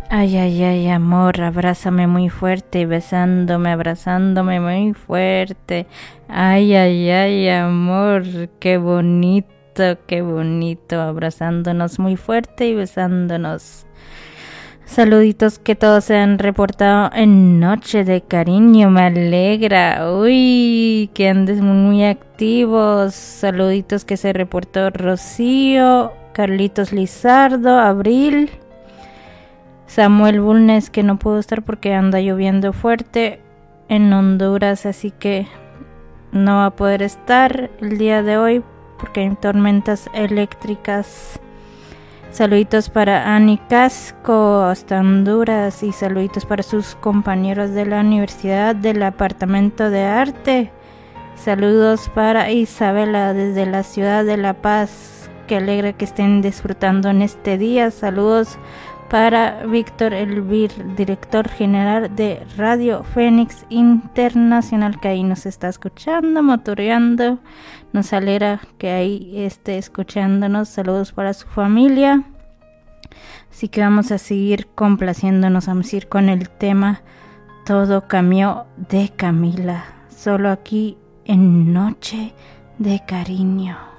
Ay, ay, ay, amor, abrázame muy fuerte, abrazándome muy fuerte. Ay, ay, ay, amor, qué bonito, abrazándonos muy fuerte y besándonos. Saluditos que todos se han reportado en Noche de Cariño, me alegra. Uy, que andes muy activos. Saluditos que se reportó Rocío, Carlitos Lizardo, Abril, Samuel Bulnes, que no pudo estar porque anda lloviendo fuerte en Honduras, así que no va a poder estar el día de hoy porque hay tormentas eléctricas. Saluditos para Ani Casco hasta Honduras y saluditos para sus compañeros de la Universidad del Departamento de Arte. Saludos para Isabela desde la ciudad de La Paz. Qué alegre que estén disfrutando en este día. Saludos para Víctor Elvir, director general de Radio Fénix Internacional, que ahí nos está escuchando, motoreando. Nos alegra que ahí esté escuchándonos. Saludos para su familia. Así que vamos a seguir complaciéndonos. Vamos a ir con el tema Todo Cambió de Camila. Solo aquí en Noche de Cariño.